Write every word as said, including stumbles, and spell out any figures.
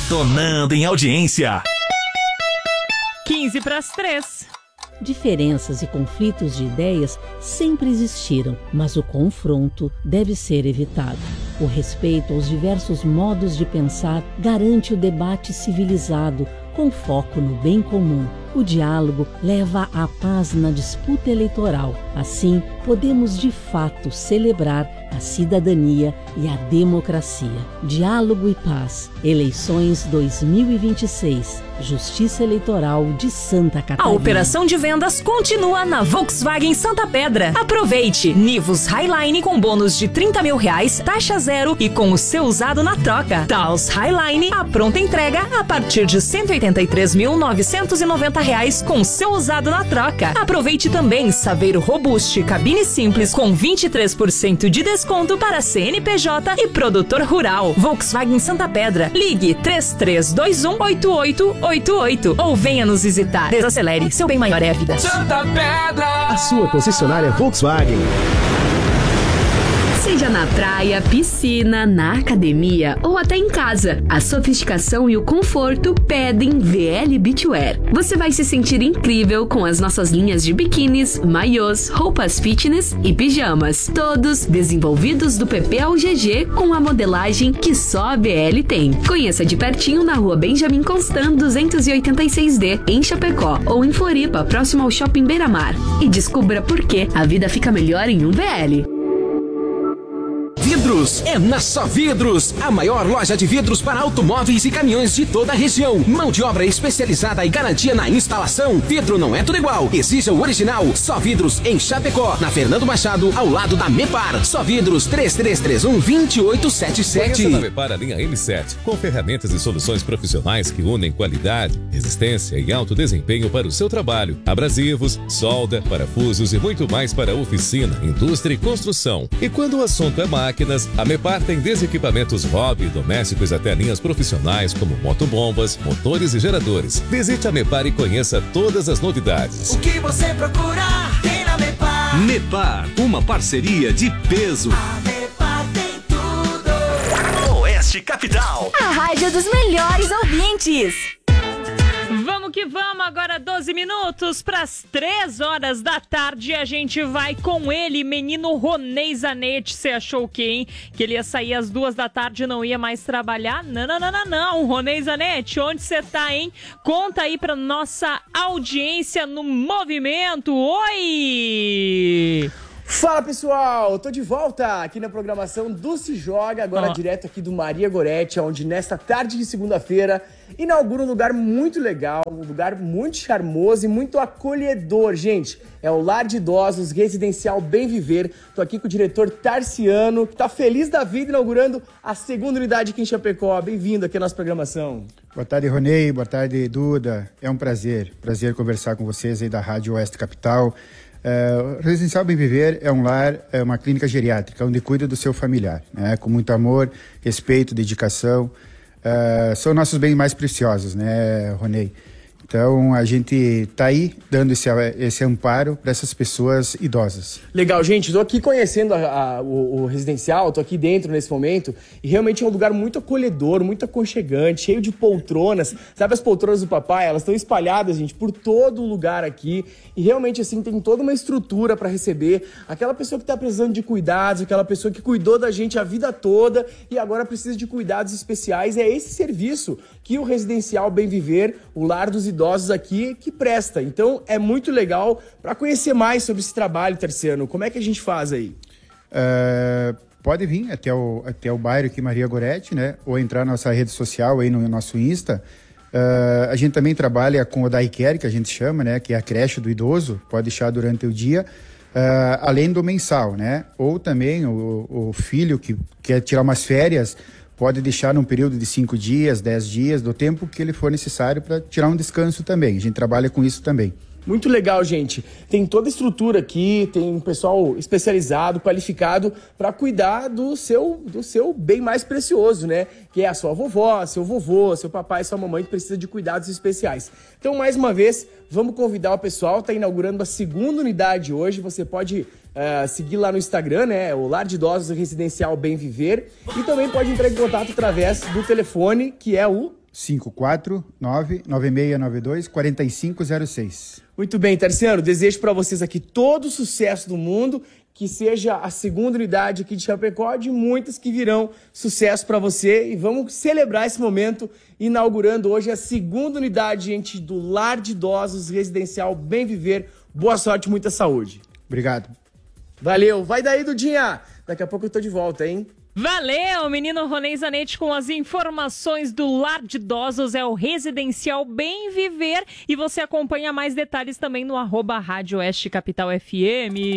detonando em audiência. quinze para as três. Diferenças e conflitos de ideias sempre existiram, mas o confronto deve ser evitado. O respeito aos diversos modos de pensar garante o debate civilizado, com foco no bem comum. O diálogo leva à paz na disputa eleitoral. Assim, podemos de fato celebrar a cidadania e a democracia. Diálogo e paz. Eleições dois mil e vinte e seis. Justiça Eleitoral de Santa Catarina. A operação de vendas continua na Volkswagen Santa Pedra. Aproveite! Nivus Highline com bônus de trinta mil reais, taxa zero e com o seu usado na troca. Taos Highline, a pronta entrega a partir de cento e oitenta e três mil novecentos e noventa reais com o seu usado na troca. Aproveite também Saveiro Robuste, cabine simples com vinte e três por cento de desconto para C N P J e produtor rural. Volkswagen Santa Pedra. Ligue três três dois um oito oito oito oito ou venha nos visitar. Desacelere, seu bem maior é a vida. Santa Pedra! A sua concessionária Volkswagen. Seja na praia, piscina, na academia ou até em casa, a sofisticação e o conforto pedem V L Beachwear. Você vai se sentir incrível com as nossas linhas de biquínis, maiôs, roupas fitness e pijamas. Todos desenvolvidos do P P ao G G com a modelagem que só a B L tem. Conheça de pertinho na rua Benjamin Constant duzentos e oitenta e seis D, em Chapecó, ou em Floripa, próximo ao Shopping Beira-Mar. E descubra por que a vida fica melhor em um V L. Vidros é na Só Vidros, a maior loja de vidros para automóveis e caminhões de toda a região. Mão de obra especializada e garantia na instalação. Vidro não é tudo igual, exija o original. Só Vidros em Chapecó, na Fernando Machado, ao lado da Mepar. Só Vidros três três três um, dois oito sete sete. Conheça na Mepar a linha M sete, com ferramentas e soluções profissionais que unem qualidade, resistência e alto desempenho para o seu trabalho. Abrasivos, solda, parafusos e muito mais para oficina, indústria e construção. E quando o assunto é máquina, a Mepar tem desde equipamentos hobby, domésticos até linhas profissionais como motobombas, motores e geradores. Visite a Mepar e conheça todas as novidades. O que você procura tem na Mepar. Mepar, uma parceria de peso. A Mepar tem tudo. Oeste Capital. A rádio dos melhores ouvintes. Vamos que vamos, agora doze minutos para as três horas da tarde. A gente vai com ele, menino Ronei Zanetti. Você achou o quê, hein? Que ele ia sair às duas da tarde e não ia mais trabalhar? Não, não, não, não, não. Ronei Zanetti, onde você tá, hein? Conta aí pra nossa audiência no movimento. Oi! Fala pessoal, tô de volta aqui na programação do Se Joga, agora oh. direto aqui do Maria Goretti, onde nesta tarde de segunda-feira inaugura um lugar muito legal, um lugar muito charmoso e muito acolhedor, gente. É o Lar de Idosos Residencial Bem Viver. Tô aqui com o diretor Tarciano, que tá feliz da vida inaugurando a segunda unidade aqui em Chapecó. Bem-vindo aqui à nossa programação. Boa tarde, Ronei. Boa tarde, Duda. É um prazer, prazer conversar com vocês aí da Rádio Oeste Capital. Uh, o Residencial Bem Viver é um lar, é uma clínica geriátrica, onde cuida do seu familiar, né? Com muito amor, respeito, dedicação. Uh, são nossos bens mais preciosos, né, Ronei? Então, a gente está aí dando esse, esse amparo para essas pessoas idosas. Legal, gente. Estou aqui conhecendo a, a, o, o residencial, estou aqui dentro nesse momento, e realmente é um lugar muito acolhedor, muito aconchegante, cheio de poltronas. Sabe as poltronas do papai? Elas estão espalhadas, gente, por todo o lugar aqui. E realmente, assim, tem toda uma estrutura para receber aquela pessoa que está precisando de cuidados, aquela pessoa que cuidou da gente a vida toda e agora precisa de cuidados especiais. É esse serviço que o Residencial Bem Viver, o Lar dos Idosos aqui, que presta. Então, é muito legal. Para conhecer mais sobre esse trabalho, Tarciano, como é que a gente faz aí? Uh, pode vir até o, até o bairro aqui, Maria Goretti, né? Ou entrar na nossa rede social aí no nosso Insta. Uh, a gente também trabalha com o daycare, que a gente chama, né? Que é a creche do idoso, pode deixar durante o dia. Uh, além do mensal, né? Ou também o, o filho que quer tirar umas férias, pode deixar num período de cinco dias, dez dias, do tempo que ele for necessário para tirar um descanso também. A gente trabalha com isso também. Muito legal, gente. Tem toda a estrutura aqui, tem um pessoal especializado, qualificado para cuidar do seu, do seu bem mais precioso, né? Que é a sua vovó, seu vovô, seu papai, sua mamãe que precisa de cuidados especiais. Então, mais uma vez, vamos convidar o pessoal. Está inaugurando a segunda unidade hoje. Você pode uh, seguir lá no Instagram, né? O Lar de Idosos Residencial Bem Viver. E também pode entrar em contato através do telefone, que é o cinco quatro nove, nove seis nove dois, quatro cinco zero seis. Muito bem, Tarciano, desejo para vocês aqui todo o sucesso do mundo, que seja a segunda unidade aqui de Chapecó, de muitas que virão. Sucesso para você e vamos celebrar esse momento, inaugurando hoje a segunda unidade, gente, do Lar de Idosos Residencial Bem Viver. Boa sorte, muita saúde. Obrigado. Valeu, vai daí, Dudinha. Daqui a pouco eu tô de volta, hein? Valeu, menino Ronei Zanetti com as informações do Lar de Idosos, é o Residencial Bem Viver, e você acompanha mais detalhes também no arroba Rádio Oeste Capital F M.